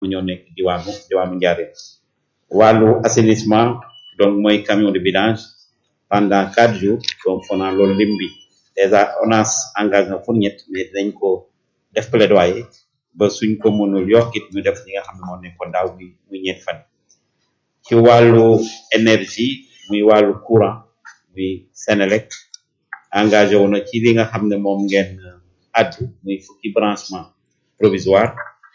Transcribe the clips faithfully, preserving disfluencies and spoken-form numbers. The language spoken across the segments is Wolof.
mu ñoo nekk diwaanu diwaanu Njaaréem wàllu assainissement donc mooy camion de vidange pendant quatre jours donc foo naa loolu lim bi déjà ONAS engagé na pour ñett mais dinañ ko def plaidoyer ba suñ ko mënul yokkit ñu def li nga xam ne moo nekkoon daaw muy muy ñett fan ci wàllu énergie muy wàllu courant muy Senelec engagé wu na ci li nga xam ne moom ngeen addu muy fukki branchement provisoire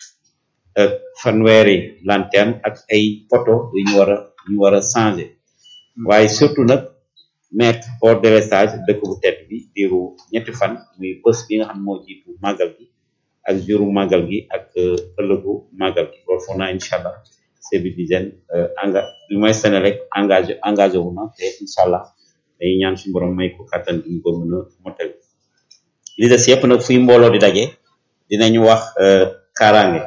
ak fanweeri lanterne ak ay poto yu ñu war a ñu war a changer waaye surtout nag mettre hors délestage dëkk bu tedd bi diiru ñetti fan muy bés bi nga xam moo jiitu màggal gi ak juru màggal gi ak ëllëgu màggal gi loolu foog naa incha allah service d'hygiène enga lu may Senelec engagé engagé wu na te incha allah dañuy ñaan suñu borom may ko kattan gi ñu ko mën a motal li des yëpp nag fuy mbooloo di daje dinañu wax kaaraange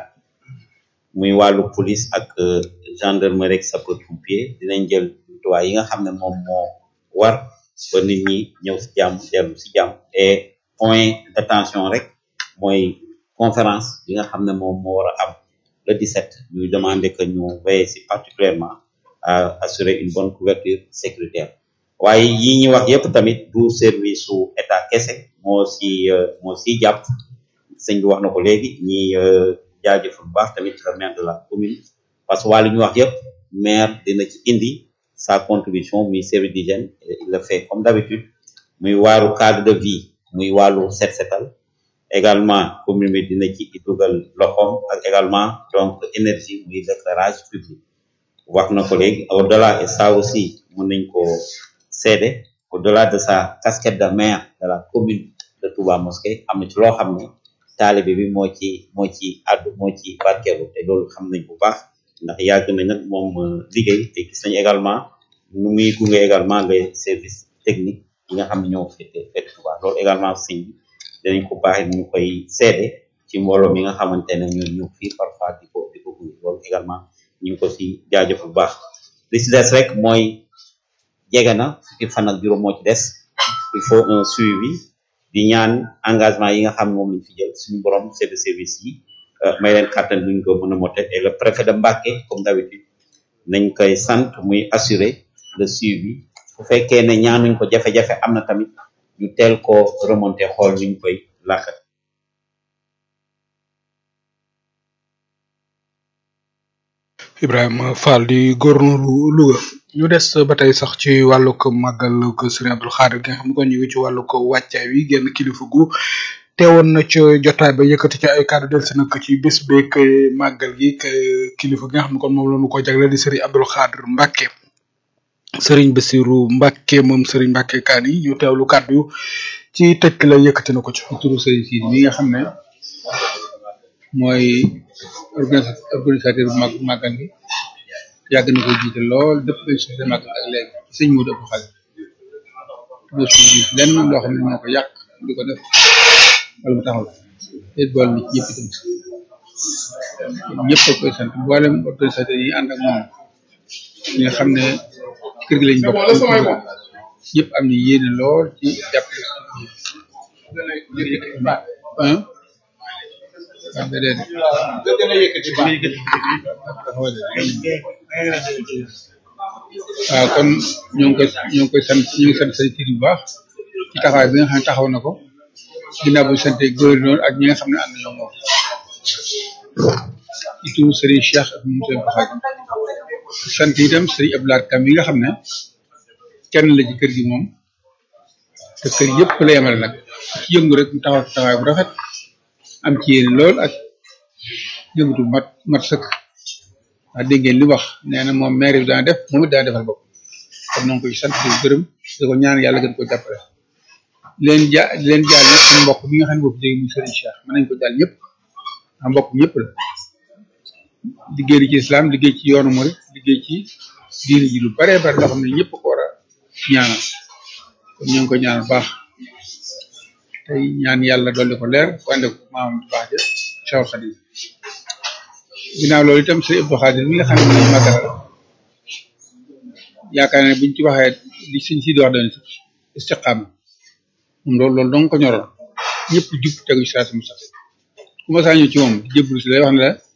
muy wàllu police ak gendarmerie ak sapeur pompier dinañ jël tuwaay yi nga xam ne moom moo war ba nit ñi ñëw si jàmm dellu si jàmm et point d'attention rek mooy conférence bi nga xam ne moom moo war a am le dix-sept ñuy demander que ñu veiller si particulièrement à assurer une bonne couverture sécuritaire waaye yi ñuy wax yëpp tamit du service su état kese moo si moo si jàpp sëñ bi wax na ko léegi ñi jaajëfal bu baax tamit le maire de la commune parce que waa li ñu wax yëpp maire dina ci indi sa contribution muy service d'hygiène il le fait comme d'habitude muy waaru cadre de vie muy wàllu set setal également commune bi dina ci dugal loxoom ak également donc énergie muy l'éclairage public wax na ko léegi au delà et ça aussi mën nañ ko seede au delà de sa casquette de maire de la commune de Touba Mosquée am na ci loo xam ne taalibe bi moo ci moo ci addu moo ci barkeelu te loolu xam nañ bu baax ndax yàgg nañ nag moom liggéey te gis nañ également nu muy gunge également les services techniques yi nga xam ne ñoo féete féete Touba loolu également sëñ bi dinañ ko baaxee ñu koy seede ci mbooloo mi nga xamante ne ñoo ñëw fii parfois di ko di ko gunge loolu également ñu ngi ko si jaajëf bu baax li si des rek mooy jege na fukki fan ak juróom moo ci des il faut un suivi di ñaan engagement yi nga xam ne moom lañ fi jël suñu borom chef de service yi may leen kàttan duñ ko mën a moter et le préfet de Mbacké comme d'habitude nañ koy sant muy assurer le suivi bu fekkee ne ñaanuñ ko jafe-jafe am na tamit ñu teel ko remonter xool nuñ koy làkkat Ibrahima Fall di gouverneur Louga ñu des ba tey sax ci wàllu ko màggal ko Serigne Abdou Khadre gi nga xam ne kon ñu ngi ci wàllu ko wàccaay wi génn kilifa gu teewoon na ci jotaay ba yëkkati ci ay kàddu del si nag ci bés beeg màggal gi kilifa gi nga xam ne kon moom la ñu ko jagleel di Serigne Abdou Khadre Mbacké Serigne Bassirou Mbacké moom Serigne Mbacké Kani ñu teewlu kàddu ci tëj la yëkkati na ko ci turu Serigne Sidi mi nga xam ne mooy organisateur bu mag màggal gi yàgg na ko jiite lool dëpp ay suufee màggal ak léegi sëñ Modou Abdou Khadre boo suñu lenn loo xam ne moo ko yàq di ko def wala mu taxaw te bool ni ci ñëpp itam ñëpp a koy sant mboolem organisateur yi ànd ak moom ñi nga xam ne kër gi lañ bokk ñëpp am na yéene lool ci jàppale ah waaw déedéet waaw kon ñoo ngi koy ñoo ngi koy sant ñu ngi sant say kër yu baax ci taxawaay bi nga xam ne taxaw na ko ginnaaw bu ñu sante gouverneur ak ñi nga xam ne ànd nañoo moom ci turu Serigne Cheikh ak monsieur Bakhaji sant itam Serigne Abdoulaye Kam yi nga xam ne kenn la ci kër gi moom te kër yëpp la yemale nag ci yëngu rek mu taxaw taxawaay bu rafet am ci yéen lool ak yëngatu mat mat sëkk wax dégg ngeen li wax nee na moom maire bi daan def moom it daan defal bopp kon noo ngi koy sant di gërëm di ko ñaan yàlla gën ko jàppale leen ja leen jaal ñëpp suñu mbokk mi nga xam ne boobu jóge muy Serigne Cheikh mën nañ ko jaal ñëpp a mbokk ñëpp la liggéey ci islam liggéey ci yoonu murid liggéey ci diine ji lu bare bare loo xam ne ñëpp ko war a ñaanal kon ñu ngi ko ñaanal baax tey ñaan yàlla dolli ko leer ko ànd ak maamam bu baax ja Cheikh Khadim ginnaaw loolu itam Serigne Abdou Khadre mi nga xam ne mooy magal yaakaar ne buñ ci waxee li suñ si di wax doon istiqaama moom loolu loolu dong ko ñoroon ñëpp jub tegu ci saa mu sax ku ma saa ñëw ci moom di jébbalu si lay wax ne la